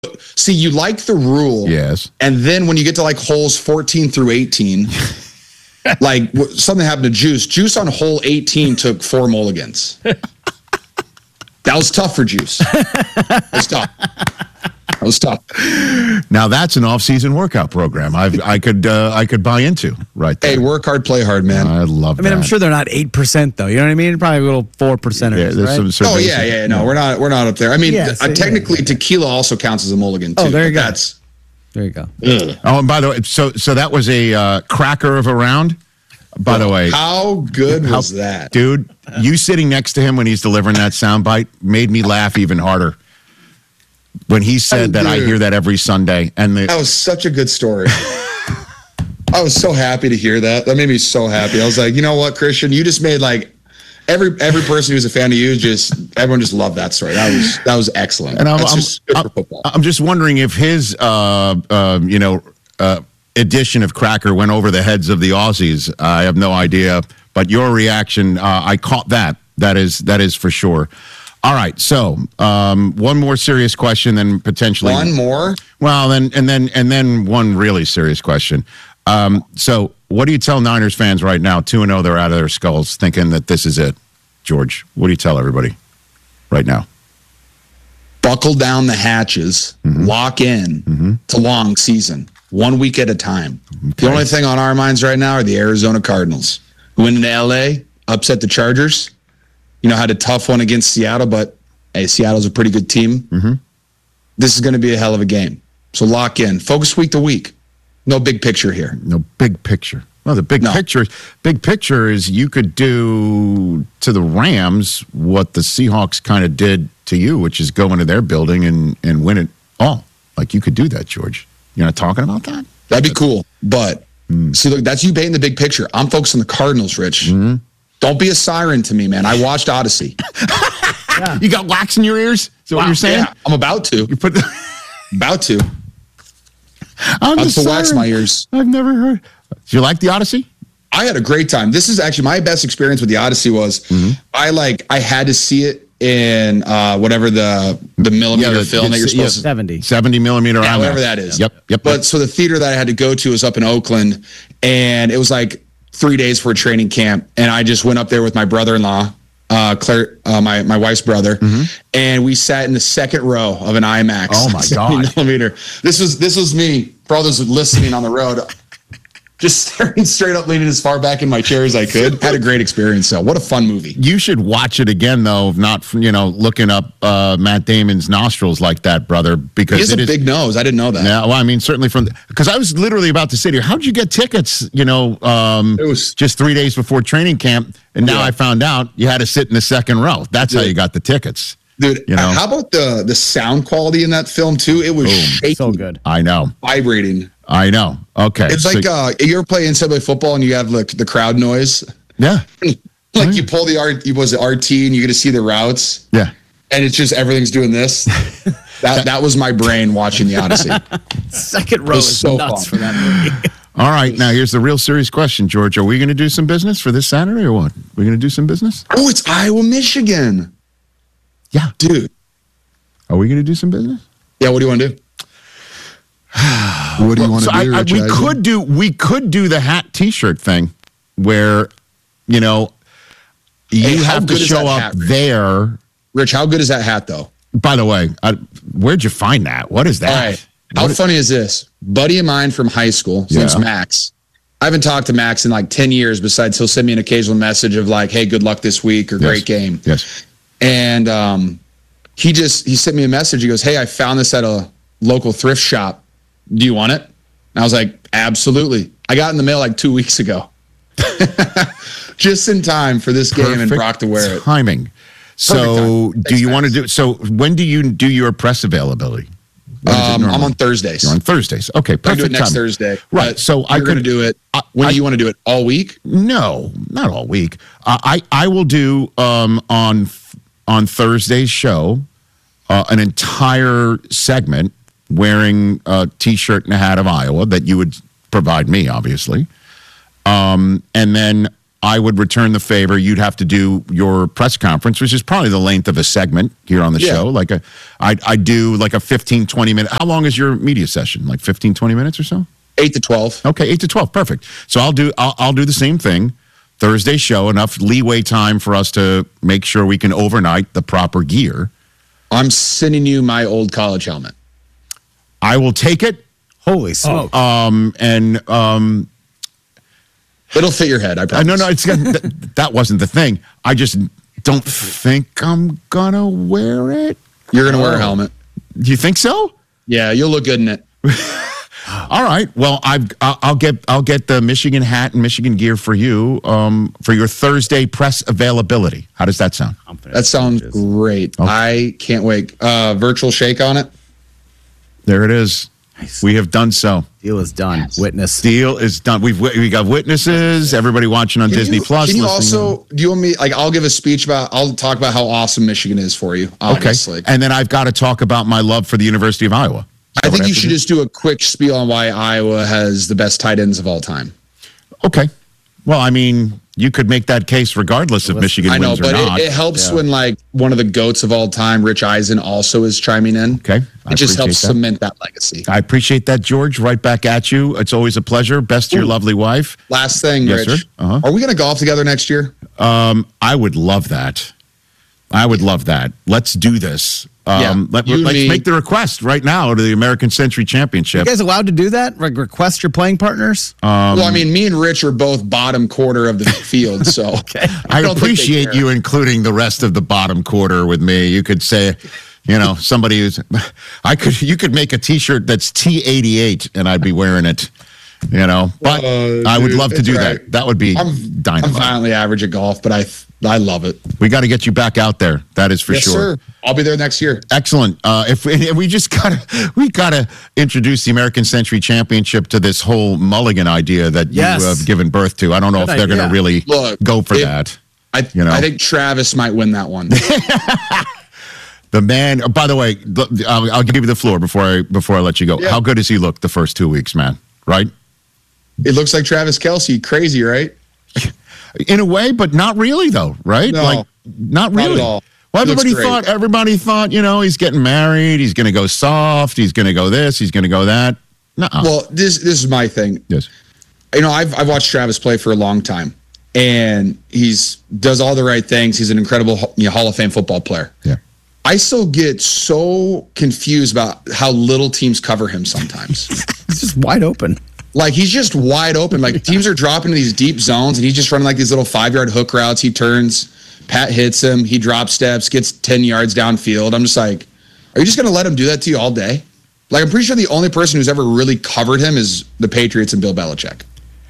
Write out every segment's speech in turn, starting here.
See, you like the rule. Yes. And then when you get to like holes 14 through 18, like something happened to Juice. Juice on hole 18 took 4 mulligans. That was tough for Juice. That was tough. Now that's an off-season workout program. I could buy into right there. Hey, work hard, play hard, man. I love that. I mean, I'm sure they're not 8% though. You know what I mean? Probably a little 4%ers, right? Oh yeah. No, we're not up there. I mean, technically, tequila also counts as a mulligan too. Oh, there you go. There you go. Oh, and by the way, so that was a cracker of a round. By the way, how good was that, dude? You sitting next to him when he's delivering that soundbite made me laugh even harder. When he said that, I hear that every Sunday, and that was such a good story. I was so happy to hear that. That made me so happy. I was like, you know what, Christian, you just made like every person who's a fan of you, everyone just loved that story. That was excellent. And that's just good for football. I'm just wondering if his edition of Cracker went over the heads of the Aussies. I have no idea, but your reaction, I caught that. That is for sure. All right, so one more serious question, then potentially one more. Well, then one really serious question. So, what do you tell Niners fans right now? 2-0, they're out of their skulls, thinking that this is it. George, what do you tell everybody right now? Buckle down the hatches, lock in to long season, 1 week at a time. Okay. The only thing on our minds right now are the Arizona Cardinals, who went into LA, upset the Chargers. Had a tough one against Seattle, but hey, Seattle's a pretty good team. This is going to be a hell of a game. So lock in. Focus week to week. No big picture here. No big picture. Well, the big picture is you could do to the Rams what the Seahawks kind of did to you, which is go into their building and win it all. Like, you could do that, George. You're not talking about that? That'd be cool. But, see, look, that's you painting the big picture. I'm focused on the Cardinals, Rich. Don't be a siren to me, man. I watched Odyssey. You got wax in your ears? Is that what you're saying? Yeah, I'm about to. You put about to. I'm to wax my ears. I've never heard. Did you like the Odyssey? I had a great time. This is actually my best experience with the Odyssey was I had to see it in whatever the millimeter film that you're supposed to 70 millimeter, whatever that is. Yep. But so the theater that I had to go to was up in Oakland, and it was like 3 days for a training camp, and I just went up there with my brother-in-law, Claire, my wife's brother, and we sat in the second row of an IMAX. Oh my God! Millimeter. This was me. For all those listening on the road, just staring straight up, leaning as far back in my chair as I could. Had a great experience. So, what a fun movie! You should watch it again, though. Not looking up Matt Damon's nostrils like that, brother. Because he has a big nose. I didn't know that. Yeah, well, I mean, certainly because I was literally about to say to you, how'd you get tickets? It was just 3 days before training camp, and now I found out you had to sit in the second row. That's how you got the tickets. Dude, how about the sound quality in that film too? It was shaking. So good. I know. Vibrating. I know. Okay. It's like you ever play NCAA football and you have like the crowd noise? Yeah. Like you pull the RT and you get to see the routes. Yeah. And it's just everything's doing this. That was my brain watching the Odyssey. Second row is so nuts for that movie. All right, now here's the real serious question, George. Are we going to do some business for this Saturday or what? We're going to do some business? Oh, it's Iowa, Michigan. Yeah. Dude. Are we going to do some business? Yeah, what do you want to do? What do you want to do, Rich Eisen? We could do the hat T-shirt thing where, you have to show up there. Rich, how good is that hat, though? By the way, where'd you find that? What is that? All right. How funny is this? Buddy of mine from high school, his name's Max. I haven't talked to Max in like 10 years, besides he'll send me an occasional message of like, hey, good luck this week or great game. Yes. And he sent me a message. He goes, hey, I found this at a local thrift shop. Do you want it? And I was like, absolutely. I got it in the mail like 2 weeks ago. Just in time for this game and Brock to wear it. Timing. So do you want to do, so when do you do your press availability? I'm on Thursdays. You're on Thursdays. Okay, perfect. I do it next time. Thursday. Right. So I could do it. When do you want to do it? All week? No, not all week. I will do on Thursday's show an entire segment wearing a T-shirt and a hat of Iowa that you would provide me, obviously. And then I would return the favor. You'd have to do your press conference, which is probably the length of a segment here on the show. I do like a 15, 20 minute. How long is your media session? Like 15, 20 minutes or so? 8 to 12. Okay, 8 to 12. Perfect. So I'll do the same thing. Thursday show, enough leeway time for us to make sure we can overnight the proper gear. I'm sending you my old college helmet. I will take it. Holy smoke. It'll fit your head, I promise. No, that wasn't the thing. I just don't think I'm gonna wear it. You're gonna wear a helmet. Do you think so? Yeah, you'll look good in it. All right. Well, I'll get the Michigan hat and Michigan gear for you for your Thursday press availability. How does that sound? That sounds great. Okay. I can't wait. Virtual shake on it. There it is. Nice. We have done so. Deal is done. Yes. Witness. Deal is done. We got witnesses. Everybody watching on Disney Plus. Can you also do you want me like I'll give a speech I'll talk about how awesome Michigan is for you. Obviously. Okay. And then I've got to talk about my love for the University of Iowa. I think you should just do a quick spiel on why Iowa has the best tight ends of all time. Okay. Well, I mean, you could make that case regardless if Michigan wins or not. I know, but it helps when like one of the GOATs of all time, Rich Eisen, also is chiming in. Okay. It just helps cement that legacy. I appreciate that, George. Right back at you. It's always a pleasure. Best to your lovely wife. Last thing, yes, Rich. Are we going to golf together next year? I would love that. Let's do this. Let's make the request right now to the American Century Championship. You guys allowed to do that? Request your playing partners? Well, I mean, me and Rich are both bottom quarter of the field, so okay. I appreciate you including the rest of the bottom quarter with me. You could say, somebody who's you could make a T-shirt that's T88 and I'd be wearing it. But I would love to do that. That would be dynamite. I'm violently average at golf, but I love it. We got to get you back out there. That is for sure. Sir. I'll be there next year. Excellent. If we gotta introduce the American Century Championship to this whole mulligan idea that you have given birth to. I don't know if they're going to really go for that. I think Travis might win that one. The man. By the way, I'll give you the floor before I let you go. Yeah. How good does he look the first 2 weeks, man? Right? It looks like Travis Kelce. Crazy, right? In a way, but not really, though, right? No, not really. Not at all. Well, everybody thought, he's getting married. He's going to go soft. He's going to go this. He's going to go that. Nuh-uh. Well, this is my thing. Yes. I've watched Travis play for a long time, and does all the right things. He's an incredible Hall of Fame football player. Yeah. I still get so confused about how little teams cover him sometimes. He's just wide open. Like, he's just wide open. Like, teams are dropping into these deep zones, and he's just running like these little 5-yard hook routes. He turns, Pat hits him, he drop steps, gets 10 yards downfield. I'm just like, are you just going to let him do that to you all day? Like, I'm pretty sure the only person who's ever really covered him is the Patriots and Bill Belichick.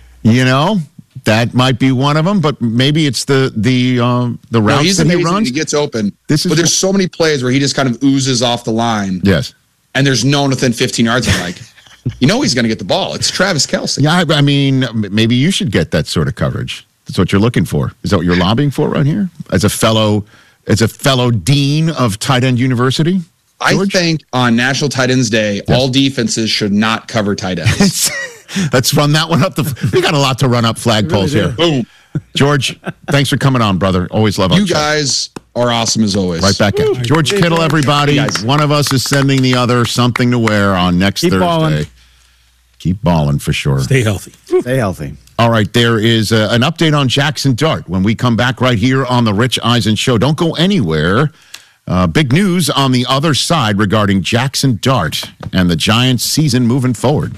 That might be one of them, but maybe it's the routes that he runs. He gets open. But there's so many plays where he just kind of oozes off the line. Yes. And there's no one within 15 yards. I'm like, he's going to get the ball. It's Travis Kelce. Yeah, I mean, maybe you should get that sort of coverage. That's what you're looking for. Is that what you're lobbying for right here? As a fellow dean of Tight End University? George? I think on National Tight Ends Day, all defenses should not cover tight ends. Let's run that one up. We got a lot to run up flagpoles here. Boom. George, thanks for coming on, brother. Always love you guys are awesome as always. Right back at you. George Kittle, everybody. One of us is sending the other something to wear on next Thursday. Balling. Keep balling for sure. Stay healthy. Stay healthy. All right, there is an update on Jackson Dart when we come back right here on the Rich Eisen Show. Don't go anywhere. Big news on the other side regarding Jackson Dart and the Giants' season moving forward.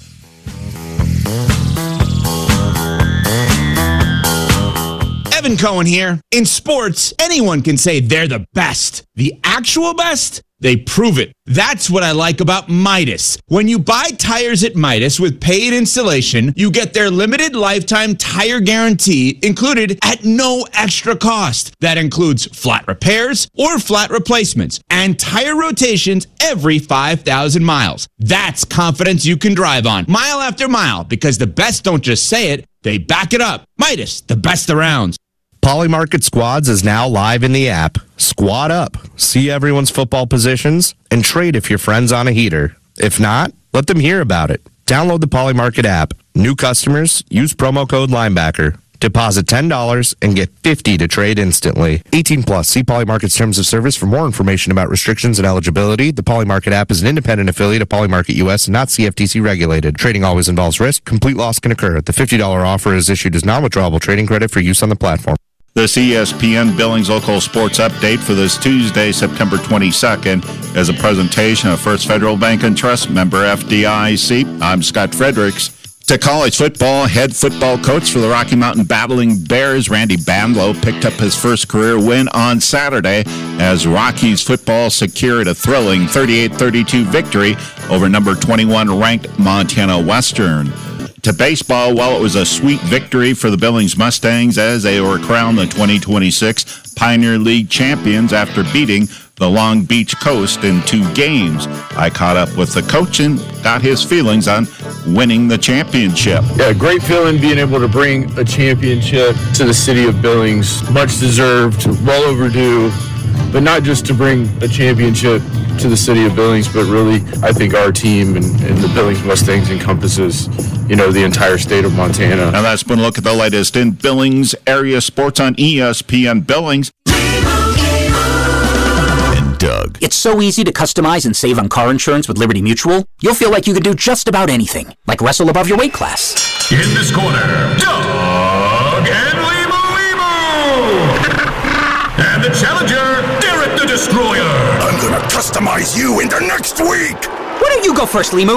Evan Cohen here. In sports, anyone can say they're the best. The actual best? They prove it. That's what I like about Midas. When you buy tires at Midas with paid installation, you get their limited lifetime tire guarantee included at no extra cost. That includes flat repairs or flat replacements and tire rotations every 5,000 miles. That's confidence you can drive on mile after mile because the best don't just say it, they back it up. Midas, the best around. Polymarket Squads is now live in the app. Squad up, see everyone's football positions, and trade if your friend's on a heater. If not, let them hear about it. Download the Polymarket app. New customers, use promo code Linebacker. Deposit $10 and get $50 to trade instantly. 18 plus. See Polymarket's terms of service for more information about restrictions and eligibility. The Polymarket app is an independent affiliate of Polymarket US and not CFTC regulated. Trading always involves risk. Complete loss can occur. The $50 offer is issued as non-withdrawable trading credit for use on the platform. This ESPN Billings Local Sports Update for this Tuesday, September 22nd, is a presentation of First Federal Bank and Trust, member FDIC. I'm Scott Fredericks. To college football, head football coach for the Rocky Mountain Battling Bears, Randy Bandlow, picked up his first career win on Saturday as Rockies football secured a thrilling 38-32 victory over number 21 ranked Montana Western. To baseball, well, it was a sweet victory for the Billings Mustangs as they were crowned the 2026 Pioneer League champions after beating the Long Beach Coast in 2 games. I caught up with the coach and got his feelings on winning the championship. Yeah, great feeling being able to bring a championship to the city of Billings. Much deserved, well overdue, but not just to bring a championship to the city of Billings, but really, I think our team and the Billings Mustangs encompasses, the entire state of Montana. Now that's been a look at the latest in Billings area sports on ESPN Billings. Doug. It's so easy to customize and save on car insurance with Liberty Mutual. You'll feel like you could do just about anything, like wrestle above your weight class. In this corner, Doug and Limo. And the challenger, Derek the Destroyer. I'm gonna customize you into next week. Why don't you go first, Limu?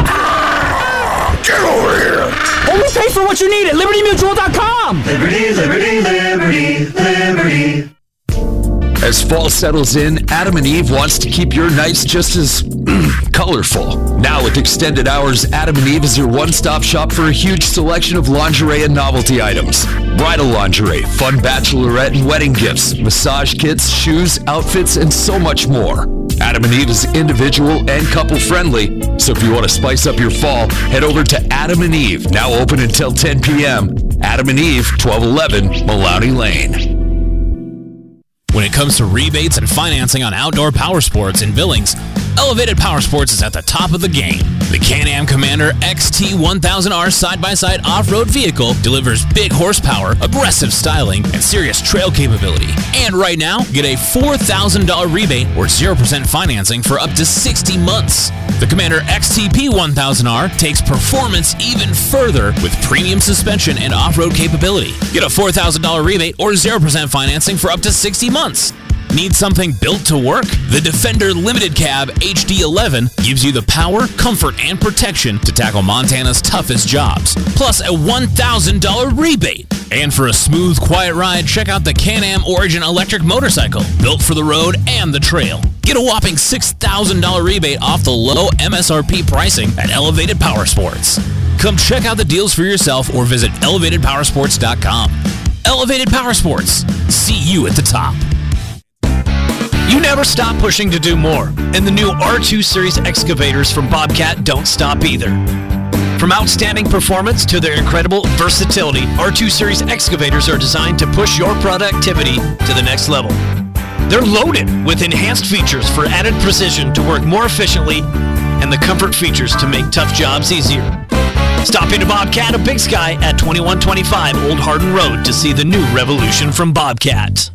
Get over here. Only pay for what you need at LibertyMutual.com. Liberty, liberty, liberty, liberty. As fall settles in, Adam and Eve wants to keep your nights just as colorful. Now with extended hours, Adam and Eve is your one-stop shop for a huge selection of lingerie and novelty items. Bridal lingerie, fun bachelorette and wedding gifts, massage kits, shoes, outfits, and so much more. Adam and Eve is individual and couple-friendly, so if you want to spice up your fall, head over to Adam and Eve, now open until 10 p.m. Adam and Eve, 1211 Maloney Lane. When it comes to rebates and financing on outdoor power sports in Billings, Elevated Power Sports is at the top of the game. The Can-Am Commander XT1000R side-by-side off-road vehicle delivers big horsepower, aggressive styling, and serious trail capability. And right now, get a $4,000 rebate or 0% financing for up to 60 months. The Commander XTP1000R takes performance even further with premium suspension and off-road capability. Get a $4,000 rebate or 0% financing for up to 60 months. Need something built to work? The Defender Limited Cab HD11 gives you the power, comfort, and protection to tackle Montana's toughest jobs, plus a $1,000 rebate. And for a smooth, quiet ride, check out the Can-Am Origin electric motorcycle, built for the road and the trail. Get a whopping $6,000 rebate off the low MSRP pricing at Elevated Power Sports. Come check out the deals for yourself or visit elevatedpowersports.com. Elevated Power Sports. See you at the top. You never stop pushing to do more, and the new R2 Series excavators from Bobcat don't stop either. From outstanding performance to their incredible versatility, R2 Series excavators are designed to push your productivity to the next level. They're loaded with enhanced features for added precision to work more efficiently and the comfort features to make tough jobs easier. Stop into Bobcat of Big Sky at 2125 Old Hardin Road to see the new revolution from Bobcat.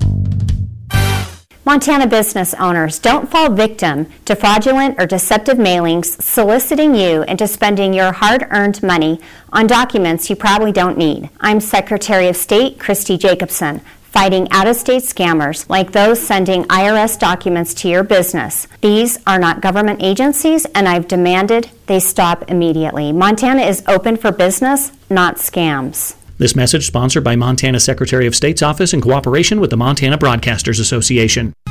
Montana business owners, don't fall victim to fraudulent or deceptive mailings soliciting you into spending your hard-earned money on documents you probably don't need. I'm Secretary of State Christy Jacobson, fighting out-of-state scammers like those sending IRS documents to your business. These are not government agencies, and I've demanded they stop immediately. Montana is open for business, not scams. This message sponsored by Montana Secretary of State's office in cooperation with the Montana Broadcasters Association.